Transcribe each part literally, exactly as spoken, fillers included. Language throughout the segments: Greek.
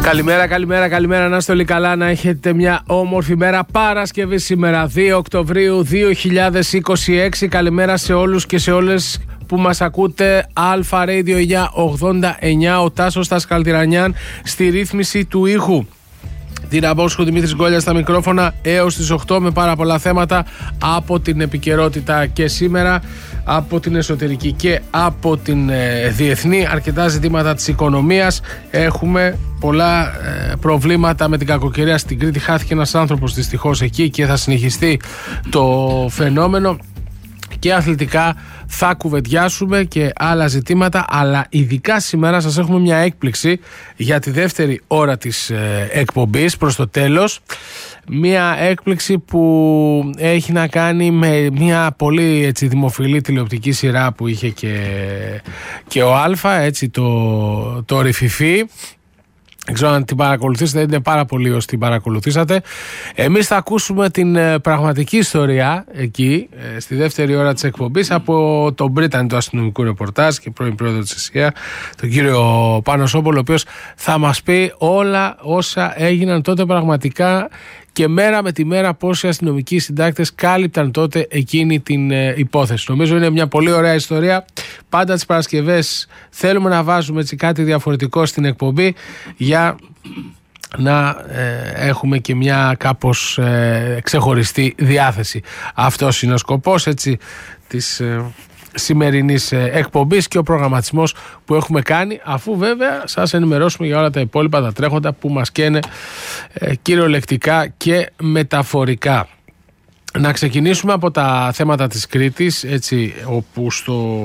Καλημέρα, καλημέρα, καλημέρα. Να είστε όλοι καλά, να έχετε μια όμορφη μέρα. Παρασκευή σήμερα, δύο Οκτωβρίου δύο χιλιάδες είκοσι έξι. Καλημέρα σε όλους και σε όλες που μας ακούτε. Αλφα Radio εννιακόσια ογδόντα εννιά. Ο Τάσος Τασκαλτιρανιάν στη ρύθμιση του ήχου. Τίνα Μπόσχου, Δημήτρης Γκόλιας στα μικρόφωνα έως τις οκτώ με πάρα πολλά θέματα από την επικαιρότητα και σήμερα, από την εσωτερική και από την ε, διεθνή. Αρκετά ζητήματα της οικονομίας. Έχουμε πολλά ε, προβλήματα με την κακοκαιρία στην Κρήτη. Χάθηκε ένας άνθρωπος δυστυχώς εκεί και θα συνεχιστεί το φαινόμενο. Και αθλητικά θα κουβεντιάσουμε και άλλα ζητήματα, αλλά ειδικά σήμερα σας έχουμε μια έκπληξη για τη δεύτερη ώρα της ε, εκπομπής προς το τέλος. Μια έκπληξη που έχει να κάνει με μια πολύ έτσι, δημοφιλή τηλεοπτική σειρά που είχε και, και ο Αλφα, έτσι, το, το Ρηφιφί. Δεν ξέρω αν την παρακολουθήσατε, είναι πάρα πολύ όσοι την παρακολουθήσατε. Εμείς θα ακούσουμε την ε, πραγματική ιστορία εκεί, ε, στη δεύτερη ώρα της εκπομπής, από τον Μπρίτανη του αστυνομικού ρεπορτάζ και πρώην πρόεδρο της ΕΣΥΑ, τον κύριο Πάνο Σόμπολο, ο οποίος θα μας πει όλα όσα έγιναν τότε πραγματικά και μέρα με τη μέρα πόσοι αστυνομικοί συντάκτες κάλυπταν τότε εκείνη την ε, υπόθεση. Νομίζω είναι μια πολύ ωραία ιστορία. Πάντα τις Παρασκευές θέλουμε να βάζουμε έτσι κάτι διαφορετικό στην εκπομπή για να ε, έχουμε και μια κάπως ε, ξεχωριστή διάθεση. Αυτός είναι ο σκοπός έτσι της ε, σημερινής ε, εκπομπής και ο προγραμματισμός που έχουμε κάνει, αφού βέβαια σας ενημερώσουμε για όλα τα υπόλοιπα, τα τρέχοντα που μας καίνε ε, κυριολεκτικά και μεταφορικά. Να ξεκινήσουμε από τα θέματα της Κρήτης, έτσι, όπου στο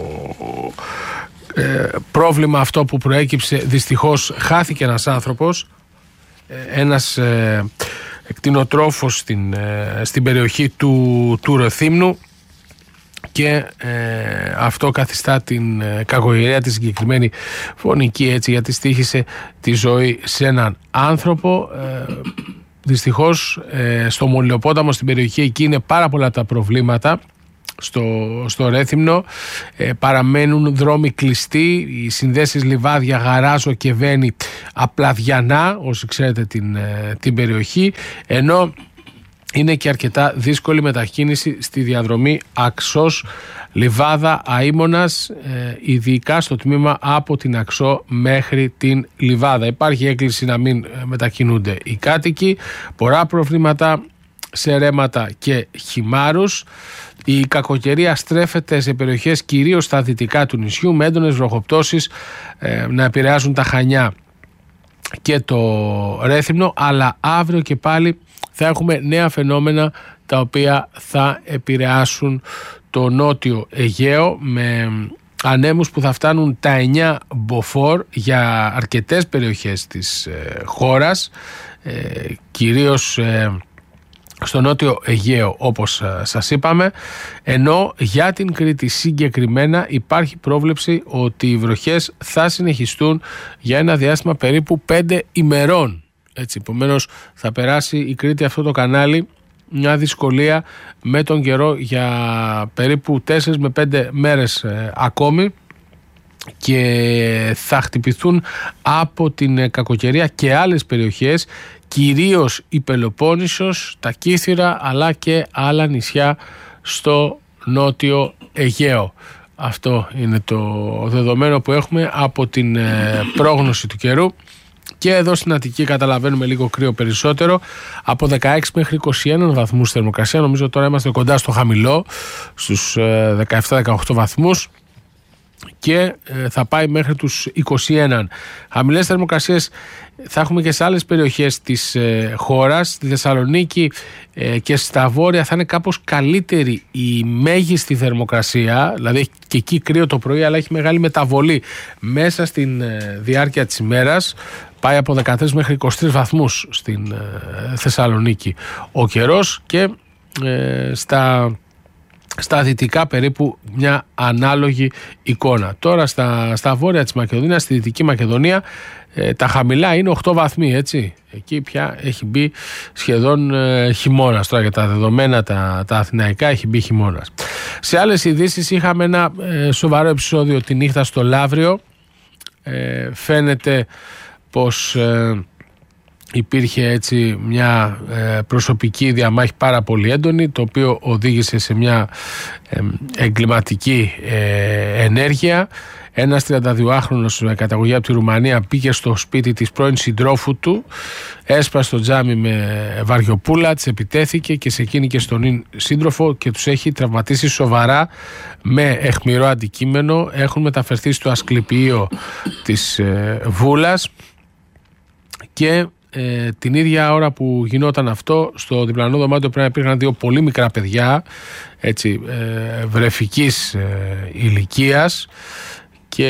ε, πρόβλημα αυτό που προέκυψε δυστυχώς χάθηκε ένας άνθρωπος, ε, ένας ε, κτηνοτρόφος στην, ε, στην περιοχή του, του Ρεθύμνου, και ε, αυτό καθιστά την ε, κακοκαιρία τη συγκεκριμένη φωνική, έτσι, γιατί στοίχησε τη ζωή σε έναν άνθρωπο. Ε, δυστυχώς ε, στο Μολυοπόταμο, στην περιοχή εκεί, είναι πάρα πολλά τα προβλήματα. Στο, στο Ρέθυμνο ε, παραμένουν δρόμοι κλειστοί, οι συνδέσεις Λιβάδια, Γαράζο και Βένη απλαδιανά, όσοι ξέρετε την, ε, την περιοχή, ενώ είναι και αρκετά δύσκολη μετακίνηση στη διαδρομή Αξός Λιβάδα Αΐμωνας, ε, ειδικά στο τμήμα από την Αξό μέχρι την Λιβάδα. Υπάρχει έκκληση να μην μετακινούνται οι κάτοικοι, πολλά προβλήματα σε ρέματα και χυμάρους. Η κακοκαιρία στρέφεται σε περιοχές κυρίως στα δυτικά του νησιού, με έντονες βροχοπτώσεις ε, να επηρεάζουν τα Χανιά και το Ρέθυμνο, αλλά αύριο και πάλι θα έχουμε νέα φαινόμενα τα οποία θα επηρεάσουν το νότιο Αιγαίο, με ανέμους που θα φτάνουν τα εννιά μποφόρ για αρκετές περιοχές της ε, χώρας, ε, κυρίως ε, στο νότιο Αιγαίο, όπως ε, σας είπαμε, ενώ για την Κρήτη συγκεκριμένα υπάρχει πρόβλεψη ότι οι βροχές θα συνεχιστούν για ένα διάστημα περίπου πέντε ημερών. Έτσι, επομένως θα περάσει η Κρήτη αυτό το κανάλι μια δυσκολία με τον καιρό για περίπου τέσσερις με πέντε μέρες ε, ακόμη, και θα χτυπηθούν από την κακοκαιρία και άλλες περιοχές, κυρίως η Πελοπόννησος, τα Κύθυρα, αλλά και άλλα νησιά στο νότιο Αιγαίο. Αυτό είναι το δεδομένο που έχουμε από την ε, πρόγνωση του καιρού. Και εδώ στην Αττική καταλαβαίνουμε λίγο κρύο περισσότερο, από δεκαέξι μέχρι είκοσι ένα βαθμούς θερμοκρασία. Νομίζω τώρα είμαστε κοντά στο χαμηλό, στους δεκαεπτά δεκαοκτώ βαθμούς, και θα πάει μέχρι τους είκοσι ένα. Χαμηλές θερμοκρασίες θα έχουμε και σε άλλες περιοχές της χώρας. Στη Θεσσαλονίκη και στα βόρεια θα είναι κάπως καλύτερη η μέγιστη θερμοκρασία, δηλαδή και εκεί κρύο το πρωί, αλλά έχει μεγάλη μεταβολή μέσα στην διάρκεια της ημέρας. Πάει από δεκατρείς μέχρι είκοσι τρεις βαθμούς στην Θεσσαλονίκη ο καιρός, και ε, στα στα δυτικά περίπου μια ανάλογη εικόνα. Τώρα στα, στα βόρεια της Μακεδονίας, στη Δυτική Μακεδονία, ε, τα χαμηλά είναι οκτώ βαθμοί, έτσι. Εκεί πια έχει μπει σχεδόν ε, χειμώνας. Τώρα για τα δεδομένα τα, τα αθηναϊκά έχει μπει χειμώνας. Σε άλλες ειδήσεις είχαμε ένα ε, σοβαρό επεισόδιο τη νύχτα στο Λαύριο. Ε, φαίνεται πως ε, υπήρχε έτσι μια ε, προσωπική διαμάχη πάρα πολύ έντονη, το οποίο οδήγησε σε μια ε, εγκληματική ε, ενέργεια. Ένας τριανταδυόχρονος με καταγωγή από τη Ρουμανία πήγε στο σπίτι της πρώην συντρόφου του, έσπασε το τζάμι με βαριοπούλα, της επιτέθηκε και σε εκείνη και στον σύντροφο και τους έχει τραυματίσει σοβαρά με αιχμηρό αντικείμενο. Έχουν μεταφερθεί στο ασκληπιείο της ε, Βούλας και ε, την ίδια ώρα που γινόταν αυτό, στο διπλανό δωμάτιο πρέπει να υπήρχαν δύο πολύ μικρά παιδιά, έτσι, ε, βρεφικής ε, ηλικίας, και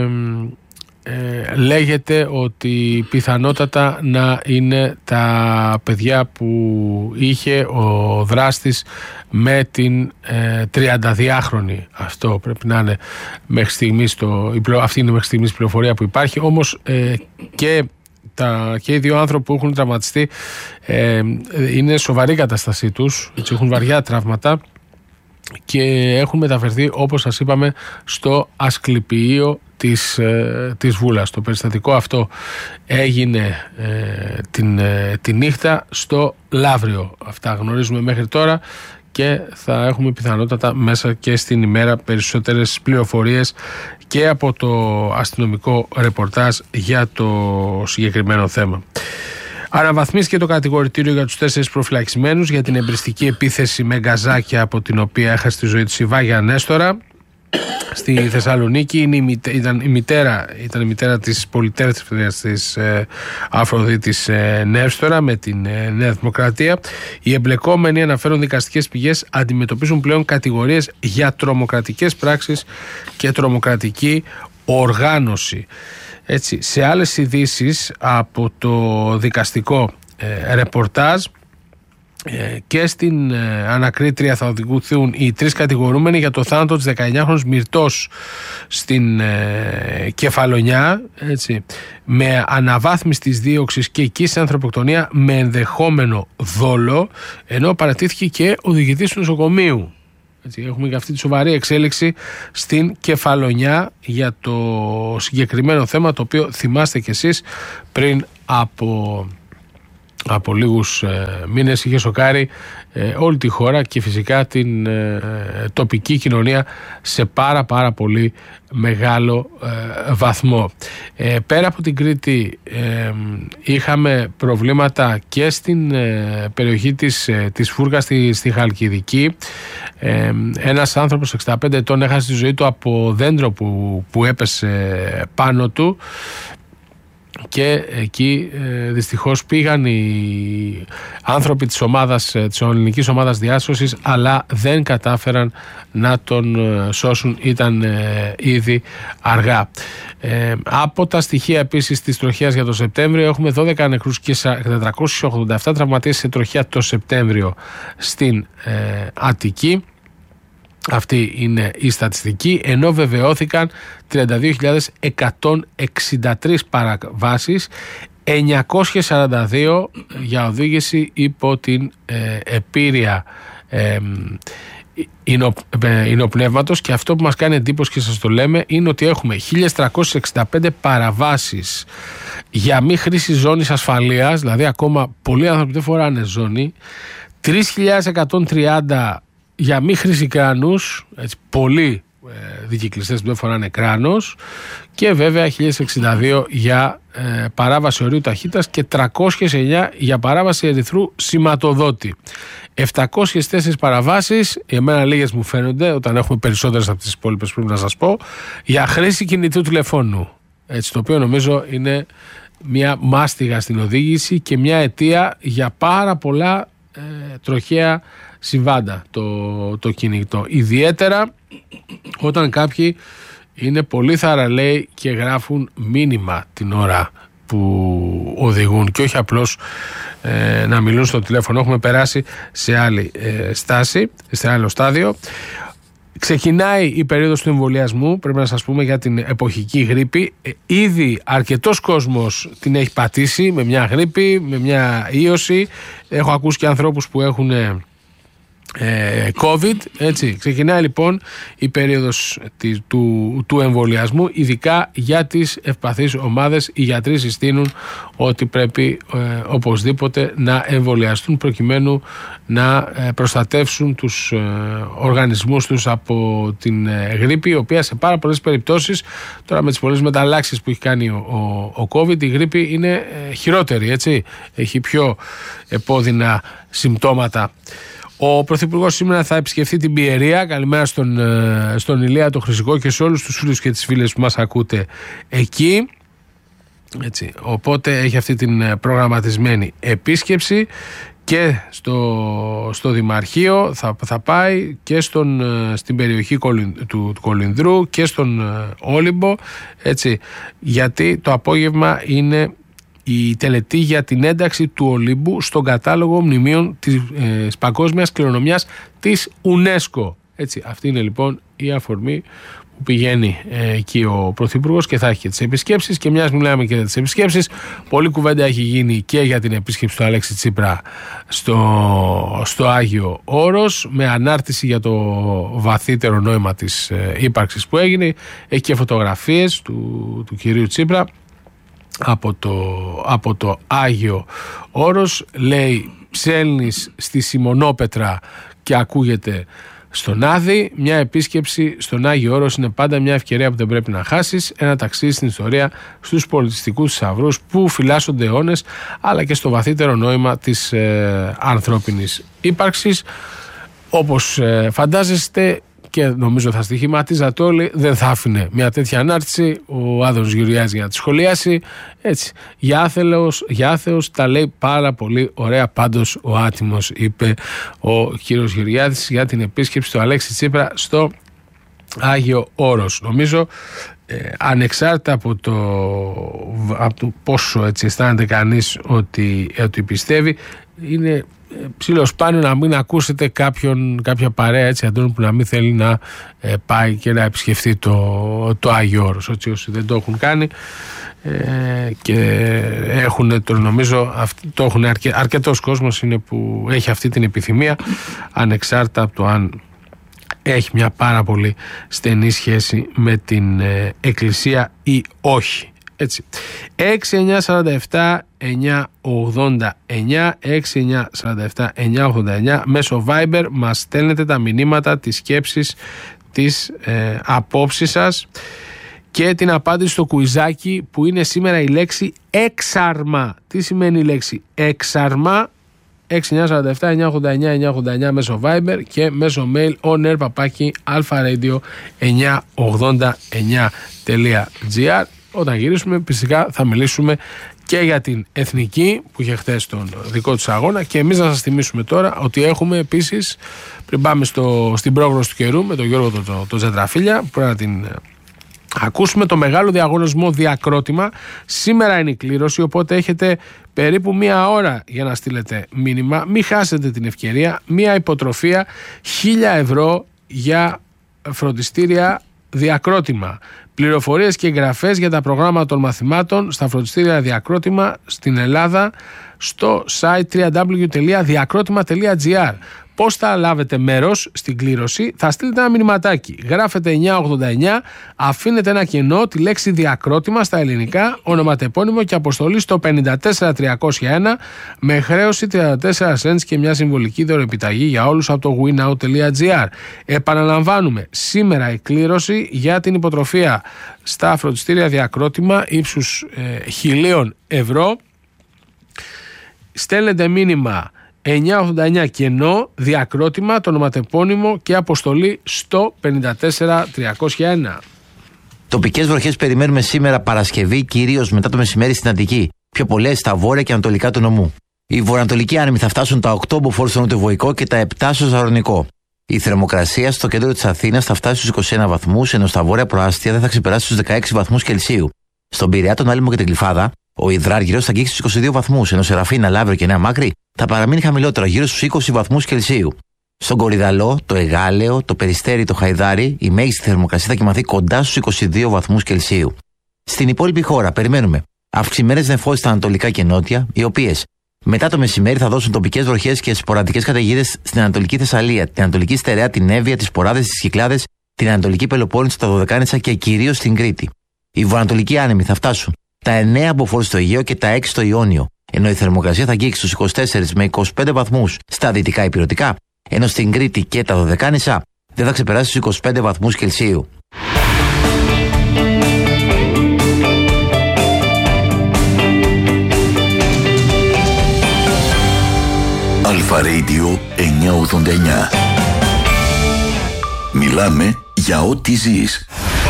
ε, λέγεται ότι πιθανότατα να είναι τα παιδιά που είχε ο δράστης με την ε, τριανταδυάχρονη. Αυτό πρέπει να είναι μέχρι στιγμής το, αυτή είναι μέχρι στιγμής η πληροφορία που υπάρχει. Όμως ε, και, τα, και οι δύο άνθρωποι που έχουν τραυματιστεί ε, είναι σοβαρή κατάστασή τους, έτσι, έχουν βαριά τραύματα και έχουν μεταφερθεί, όπως σας είπαμε, στο ασκληπιείο της, ε, της Βούλας. Το περιστατικό αυτό έγινε ε, την, ε, τη νύχτα στο Λαύριο. Αυτά γνωρίζουμε μέχρι τώρα και θα έχουμε πιθανότατα μέσα και στην ημέρα περισσότερες πληροφορίες και από το αστυνομικό ρεπορτάζ για το συγκεκριμένο θέμα. Αναβαθμίστηκε το κατηγορητήριο για τους τέσσερις προφυλακισμένους για την εμπριστική επίθεση με γκαζάκια από την οποία έχασε τη ζωή της η Βάγια Νέστορα στη Θεσσαλονίκη. Είναι η μητέρα, ήταν, η μητέρα, ήταν η μητέρα της πολιτεύθυνας της ε, Αφροδίτης ε, Νέστορα με την ε, Νέα Δημοκρατία. Οι εμπλεκόμενοι, αναφέρουν δικαστικές πηγές, αντιμετωπίζουν πλέον κατηγορίες για τρομοκρατικές πράξεις και τρομοκρατική οργάνωση. Έτσι, σε άλλες ειδήσεις από το δικαστικό ε, ρεπορτάζ ε, και στην ε, ανακρίτρια θα οδηγηθούν οι τρεις κατηγορούμενοι για το θάνατο της δεκαεννιάχρονης Μυρτός στην ε, Κεφαλονιά, έτσι, με αναβάθμιση της δίωξης και εκεί σε ανθρωποκτονία με ενδεχόμενο δόλο, ενώ παρατήθηκε και ο διοικητής του νοσοκομείου. Έτσι, έχουμε και αυτή τη σοβαρή εξέλιξη στην Κεφαλονιά για το συγκεκριμένο θέμα, το οποίο θυμάστε κι εσείς πριν από, από λίγους ε, μήνες είχε σοκάρει ε, όλη τη χώρα και φυσικά την ε, τοπική κοινωνία σε πάρα πάρα πολύ μεγάλο ε, βαθμό. Ε, πέρα από την Κρήτη ε, είχαμε προβλήματα και στην ε, περιοχή της, ε, της Φούρκας στη, στη Χαλκιδική. Ε, ένας άνθρωπος εξήντα πέντε ετών έχασε τη ζωή του από δέντρο που, που έπεσε πάνω του και εκεί ε, δυστυχώς πήγαν οι άνθρωποι της ομάδας, της ελληνικής ομάδας διάσωσης, αλλά δεν κατάφεραν να τον σώσουν, ήταν ε, ήδη αργά. Ε, από τα στοιχεία επίσης της τροχέας για το Σεπτέμβριο έχουμε δώδεκα νεκρούς και τετρακόσιους ογδόντα επτά τραυματίες σε τροχέα το Σεπτέμβριο στην ε, Αττική. Αυτή είναι η στατιστική, ενώ βεβαιώθηκαν τριάντα δύο χιλιάδες εκατόν εξήντα τρεις παραβάσεις, εννιακόσιες σαράντα δύο για οδήγηση υπό την ε, επίρρεια ε, υνοπνεύματος, και αυτό που μας κάνει εντύπωση και σας το λέμε είναι ότι έχουμε χίλιες τριακόσιες εξήντα πέντε παραβάσεις για μη χρήση ζώνης ασφαλείας, δηλαδή ακόμα πολλοί άνθρωποι δεν φοράνε ζώνη, τρεις χιλιάδες εκατόν τριάντα για μη χρήση κράνους, έτσι, πολλοί ε, δικυκλιστές που δεν φοράνε κράνος, και βέβαια χίλιες εξήντα δύο για ε, παράβαση ορίου ταχύτητας και τριακόσιες εννιά για παράβαση ερυθρού σηματοδότη. επτακόσιες τέσσερις παραβάσεις, εμένα λίγες μου φαίνονται, όταν έχουμε περισσότερες από τις υπόλοιπες πρέπει να σας πω, για χρήση κινητού τηλεφώνου. Έτσι, το οποίο νομίζω είναι μια μάστιγα στην οδήγηση και μια αιτία για πάρα πολλά ε, τροχαία συμβάντα το, το κινητό. Ιδιαίτερα όταν κάποιοι είναι πολύ θαραλέοι και γράφουν μήνυμα την ώρα που οδηγούν και όχι απλώς ε, να μιλούν στο τηλέφωνο. Έχουμε περάσει σε άλλη ε, στάση, σε άλλο στάδιο. Ξεκινάει η περίοδος του εμβολιασμού, πρέπει να σας πούμε, για την εποχική γρίπη. Ε, ήδη αρκετός κόσμος την έχει πατήσει με μια γρίπη, με μια ίωση. Έχω ακούσει και ανθρώπους που έχουν ε, COVID, έτσι. Ξεκινάει λοιπόν η περίοδος τη, του, του εμβολιασμού, ειδικά για τις ευπαθείς ομάδες. Οι γιατροί συστήνουν ότι πρέπει ε, οπωσδήποτε να εμβολιαστούν προκειμένου να ε, προστατεύσουν τους ε, οργανισμούς τους από την ε, γρίπη, η οποία σε πάρα πολλές περιπτώσεις, τώρα με τις πολλές μεταλλάξεις που έχει κάνει ο, ο, ο COVID, η γρίπη είναι ε, χειρότερη, έτσι. Έχει πιο επώδυνα συμπτώματα. Ο Πρωθυπουργός σήμερα θα επισκεφθεί την Πιερία. Καλημέρα στον, στον Ηλία, τον Χρυσικό και σε όλους τους φίλους και τις φίλες που μας ακούτε εκεί. Έτσι. Οπότε έχει αυτή την προγραμματισμένη επίσκεψη και στο, στο Δημαρχείο θα, θα πάει και στον, στην περιοχή του, του Κολυνδρού και στον Όλυμπο, έτσι, γιατί το απόγευμα είναι η τελετή για την ένταξη του Ολύμπου στον κατάλογο μνημείων της ε, παγκόσμιας κληρονομιάς της UNESCO. Έτσι, αυτή είναι λοιπόν η αφορμή που πηγαίνει ε, εκεί ο Πρωθυπουργός και θα έχει και τις επισκέψεις. Και μιας μιλάμε και για τις επισκέψεις, πολλή κουβέντα έχει γίνει και για την επίσκεψη του Αλέξη Τσίπρα στο, στο Άγιο Όρος, με ανάρτηση για το βαθύτερο νόημα της ε, ύπαρξης που έγινε. Έχει και φωτογραφίες του, του κυρίου Τσίπρα από το, από το Άγιο Όρος. Λέει, ψέλνεις στη Σιμονόπετρα και ακούγεται στον Άδη. Μια επίσκεψη στον Άγιο Όρος είναι πάντα μια ευκαιρία που δεν πρέπει να χάσεις. Ένα ταξίδι στην ιστορία, στους πολιτιστικούς θησαυρούς που φυλάσσονται αιώνες, αλλά και στο βαθύτερο νόημα της ε, ανθρώπινης ύπαρξης. Όπως ε, φαντάζεστε, και νομίζω θα στοιχηματίζατε όλοι, δεν θα άφηνε μια τέτοια ανάρτηση ο Άδωνης Γεωργιάδης για να τη σχολιάσει. Έτσι, για άθεος, για άθεος τα λέει πάρα πολύ ωραία πάντως ο άτιμος, είπε ο κύριος Γεωργιάδης για την επίσκεψη του Αλέξη Τσίπρα στο Άγιο Όρος. Νομίζω ε, ανεξάρτητα από το, από το πόσο έτσι αισθάνεται κανείς ότι, ότι πιστεύει, είναι ψιλοσπάνιο να μην ακούσετε κάποιον, κάποια παρέα, έτσι, Αντώνη, που να μην θέλει να ε, πάει και να επισκεφθεί το, το Άγιο Όρος. Όσοι, όσοι δεν το έχουν κάνει ε, και έχουν, το, νομίζω το έχουν αρκε, αρκετός κόσμος είναι που έχει αυτή την επιθυμία, ανεξάρτητα από το αν έχει μια πάρα πολύ στενή σχέση με την ε, Εκκλησία ή όχι. Έτσι. έξι εννιά σαράντα επτά εννιά ογδόντα εννιά έξι εννιά σαράντα επτά εννιά ογδόντα εννιά μέσω Viber μας στέλνετε τα μηνύματα, τις σκέψεις, τις ε, απόψεις σας και την απάντηση στο κουιζάκι που είναι σήμερα η λέξη έξαρμα. Τι σημαίνει η λέξη έξαρμα? έξι εννιά σαράντα επτά εννιά ογδόντα εννιά εννιά ογδόντα εννιά μέσω Viber και μέσω mail onair παπάκι alpharadio εννιά ογδόντα εννιά τελεία gr. Όταν γυρίσουμε φυσικά θα μιλήσουμε και για την Εθνική που είχε χθες τον δικό τους αγώνα, και εμείς να σας θυμίσουμε τώρα ότι έχουμε επίσης, πριν πάμε στο, στην πρόγνωση του καιρού με τον Γιώργο τον το, το Τζεντραφίλια, που πρέπει να την ακούσουμε, το μεγάλο διαγωνισμό Διακρότημα. Σήμερα είναι η κλήρωση, οπότε έχετε περίπου μία ώρα για να στείλετε μήνυμα. Μην χάσετε την ευκαιρία, μία υποτροφία χίλια ευρώ για φροντιστήρια Διακρότημα. Πληροφορίες και εγγραφές για τα προγράμματα των μαθημάτων στα φροντιστήρια Διακρότημα στην Ελλάδα στο site double-u double-u double-u τελεία διακρότημα τελεία gr. Πώς θα λάβετε μέρος στην κλήρωση? Θα στείλετε ένα μηνυματάκι. Γράφετε εννιά ογδόντα εννιά, αφήνετε ένα κενό, τη λέξη Διακρότημα στα ελληνικά, ονοματεπώνυμο και αποστολή στο πενήντα τέσσερα τριακόσια ένα με χρέωση τριάντα τέσσερα cents και μια συμβολική δωρεοεπιταγή για όλους από το winnow τελεία gr. Επαναλαμβάνουμε, σήμερα η κλήρωση για την υποτροφία στα φροντιστήρια Διακρότημα ύψους ε, χιλίων ευρώ. Στέλνετε μήνυμα εννιά ογδόντα εννιά κενό, Διακρότημα, το ονοματεπώνυμο και αποστολή στο πενήντα τέσσερα τριακόσια ένα. Τοπικές βροχές περιμένουμε σήμερα Παρασκευή, κυρίως μετά το μεσημέρι στην Αττική. Πιο πολλές στα βόρεια και ανατολικά του νομού. Οι βορειοανατολικοί άνεμοι θα φτάσουν τα οκτώ μποφόρ στο νοτιοβοϊκό και τα επτά στο ζαρονικό. Η θερμοκρασία στο κέντρο της Αθήνας θα φτάσει στους είκοσι ένα βαθμούς, ενώ στα βόρεια προάστια δεν θα ξεπεράσει τους δεκαέξι βαθμούς Κελσίου. Στον Πειραιά, τον Άλυμο και την Γλυφάδα, ο υδράργυρος θα αγγίξει στους είκοσι δύο βαθμούς, ενώ σε Ραφίνα, Λαύριο και Νέα Μάκρη θα παραμείνει χαμηλότερο, γύρω στους είκοσι βαθμούς Κελσίου. Στον Κορυδαλό, το Εγάλεο, το Περιστέρι, το Χαϊδάρι, η μέγιστη θερμοκρασία θα κοιμαθεί κοντά στους είκοσι δύο βαθμούς Κελσίου. Στην υπόλοιπη χώρα περιμένουμε αυξημένες νεφώσεις στα ανατολικά και νότια, οι οποίες Μετά το μεσημέρι θα δώσουν τοπικές βροχές και σποραδικές καταιγίδες στην Ανατολική Θεσσαλία, την Ανατολική Στερεά, την Εύβοια, τις Ποράδες, τις Κυκλάδες, την Ανατολική Πελοπόννησο, τα Δωδεκάνησα και κυρίως στην Κρήτη. Οι βορειοανατολικοί άνεμοι θα φτάσουν τα εννέα μποφόρ στο Αιγαίο και τα έξι στο Ιόνιο, ενώ η θερμοκρασία θα αγγίξει στους είκοσι τέσσερις με είκοσι πέντε βαθμούς στα δυτικά ηπειρωτικά, ενώ στην Κρήτη και τα Δωδεκάνησα δεν θα ξεπεράσει τους είκοσι πέντε βαθμούς Κελσίου. Αλφα Radio εννιακόσια ογδόντα εννιά. Μιλάμε για ό,τι ζεις.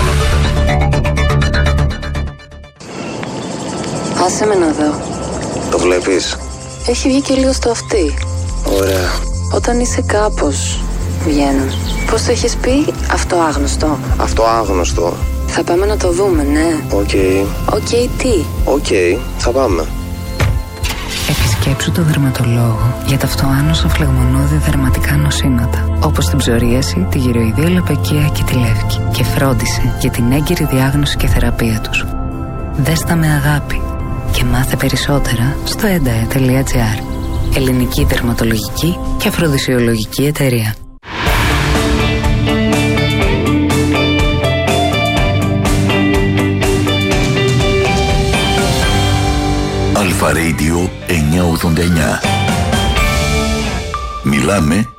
Άσε με να δω. Το βλέπεις? Έχει βγει και λίγο στο αυτί. Ωραία. Όταν είσαι κάπως, βγαίνουν. Πώς το έχεις πει? Αυτό άγνωστο. Αυτό άγνωστο. Θα πάμε να το δούμε, ναι. Οκ. Okay. Οκ, okay, τι? Οκ, okay, θα πάμε. Επισκέψου το δερματολόγο για τα αυτοάνωσα φλεγμονώδη δερματικά νοσήματα, όπως την ψωρίαση, τη γυροειδία λαπακία και τη λεύκη, και φρόντισε για την έγκαιρη διάγνωση και θεραπεία τους. Δες τα με αγάπη και μάθε περισσότερα στο εντα τελεία τζι άρ. Ελληνική δερματολογική και αφροδισιολογική εταιρεία. Αλφα Radio εννιακόσια ογδόντα εννιά. Μιλάμε